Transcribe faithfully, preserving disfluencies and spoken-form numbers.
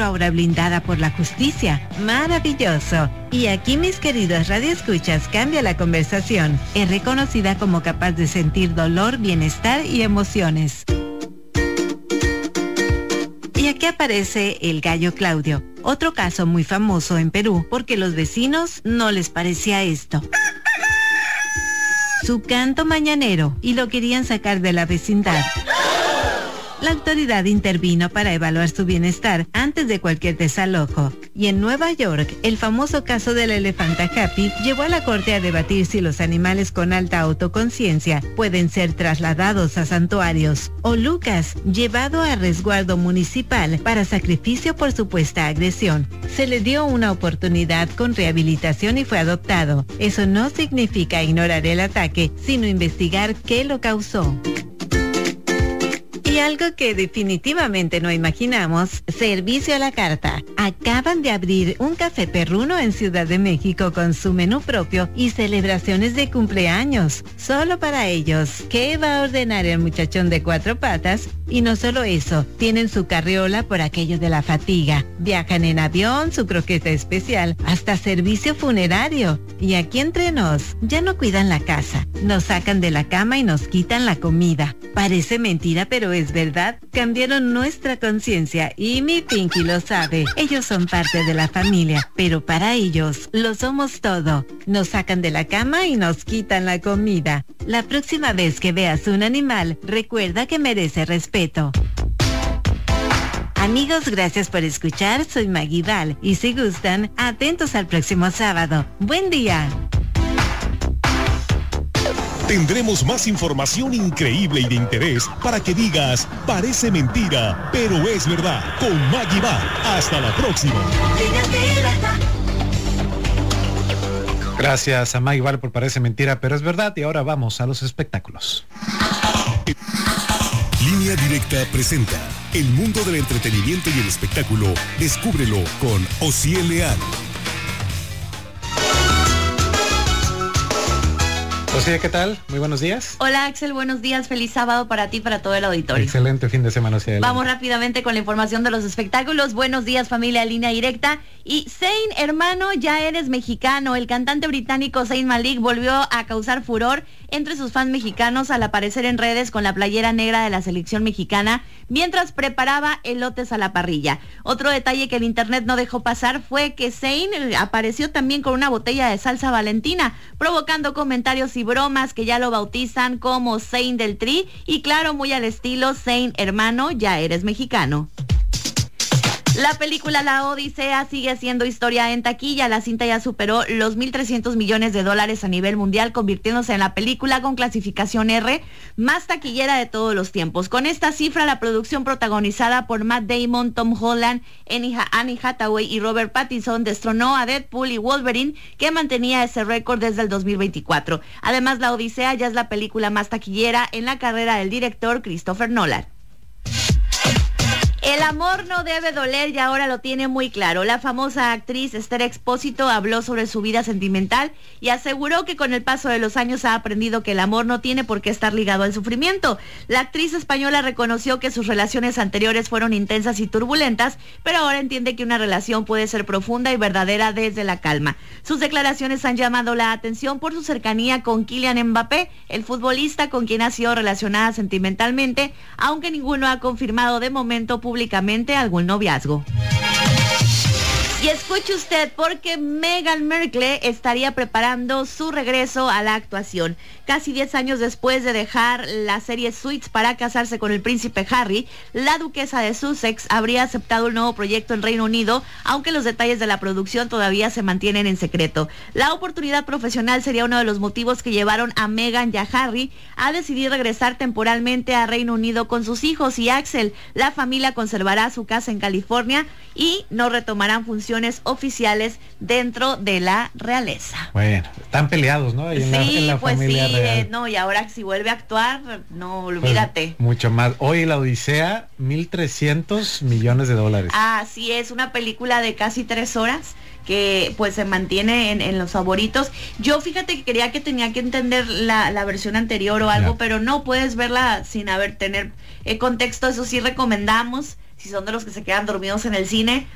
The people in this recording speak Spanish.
ahora blindada por la justicia. ¡Maravilloso! Y aquí, mis queridos radioescuchas, cambia la conversación. Es reconocida como capaz de sentir dolor, bienestar y emociones. Y aquí aparece el gallo Claudio, otro caso muy famoso en Perú, porque los vecinos no les parecía esto. Su canto mañanero, y lo querían sacar de la vecindad. La autoridad intervino para evaluar su bienestar antes de cualquier desalojo. Y en Nueva York, el famoso caso de la elefanta Happy llevó a la corte a debatir si los animales con alta autoconciencia pueden ser trasladados a santuarios. O Lucas, llevado a resguardo municipal para sacrificio por supuesta agresión. Se le dio una oportunidad con rehabilitación y fue adoptado. Eso no significa ignorar el ataque, sino investigar qué lo causó. Y algo que definitivamente no imaginamos, servicio a la carta. Acaban de abrir un café perruno en Ciudad de México con su menú propio y celebraciones de cumpleaños, solo para ellos. ¿Qué va a ordenar el muchachón de cuatro patas? Y no solo eso, tienen su carriola por aquello de la fatiga. Viajan en avión, su croqueta especial, hasta servicio funerario. Y aquí entre nos, ya no cuidan la casa. Nos sacan de la cama y nos quitan la comida. Parece mentira, pero es verdad. Cambiaron nuestra conciencia y mi Pinky lo sabe. Ellos son parte de la familia, pero para ellos lo somos todo. Nos sacan de la cama y nos quitan la comida. La próxima vez que veas un animal, recuerda que merece respeto. Amigos, gracias por escuchar. Soy Maggie Val y si gustan, atentos al próximo sábado. ¡Buen día! Tendremos más información increíble y de interés para que digas, parece mentira, pero es verdad, con Maggie Val. Hasta la próxima. Gracias a Maggie Val por Parece Mentira, pero es verdad. Y ahora vamos a los espectáculos. Línea Directa presenta el mundo del entretenimiento y el espectáculo. Descúbrelo con Osiel Leal. Osiel, ¿qué tal? Muy buenos días. Hola Axel, buenos días, feliz sábado para ti y para todo el auditorio. Excelente fin de semana, Osiel. Vamos rápidamente con la información de los espectáculos. Buenos días, familia Línea Directa. Y Zayn, hermano, ya eres mexicano. El cantante británico Zayn Malik volvió a causar furor entre sus fans mexicanos al aparecer en redes con la playera negra de la selección mexicana mientras preparaba elotes a la parrilla. Otro detalle que el internet no dejó pasar fue que Zayn apareció también con una botella de salsa Valentina, provocando comentarios y bromas que ya lo bautizan como Zayn del Tri y claro, muy al estilo Zayn, hermano, ya eres mexicano. La película La Odisea sigue haciendo historia en taquilla. La cinta ya superó los mil trescientos millones de dólares a nivel mundial, convirtiéndose en la película con clasificación R más taquillera de todos los tiempos. Con esta cifra, la producción protagonizada por Matt Damon, Tom Holland, Annie Hathaway y Robert Pattinson destronó a Deadpool y Wolverine, que mantenía ese récord desde el dos mil veinticuatro. Además, La Odisea ya es la película más taquillera en la carrera del director Christopher Nolan. El amor no debe doler y ahora lo tiene muy claro. La famosa actriz Esther Expósito habló sobre su vida sentimental y aseguró que con el paso de los años ha aprendido que el amor no tiene por qué estar ligado al sufrimiento. La actriz española reconoció que sus relaciones anteriores fueron intensas y turbulentas, pero ahora entiende que una relación puede ser profunda y verdadera desde la calma. Sus declaraciones han llamado la atención por su cercanía con Kylian Mbappé, el futbolista con quien ha sido relacionada sentimentalmente, aunque ninguno ha confirmado de momento públicamente públicamente algún noviazgo. Y escuche usted, porque Meghan Markle estaría preparando su regreso a la actuación. Casi diez años después de dejar la serie Suits para casarse con el príncipe Harry, la duquesa de Sussex habría aceptado un nuevo proyecto en Reino Unido, aunque los detalles de la producción todavía se mantienen en secreto. La oportunidad profesional sería uno de los motivos que llevaron a Meghan y a Harry a decidir regresar temporalmente a Reino Unido con sus hijos y Axel. La familia conservará su casa en California y no retomarán funciones oficiales dentro de la realeza. Bueno, están peleados, ¿no? Ahí en sí, la, en la pues familia sí, real. Eh, no, y ahora si vuelve a actuar, no, olvídate. Pues mucho más. Hoy La Odisea, mil trescientos millones de dólares. Así es, una película de casi tres horas que pues se mantiene en, en los favoritos. Yo fíjate que quería que tenía que entender la, la versión anterior o algo, yeah. pero no puedes verla sin haber tener eh, contexto. Eso sí recomendamos, si son de los que se quedan dormidos en el cine,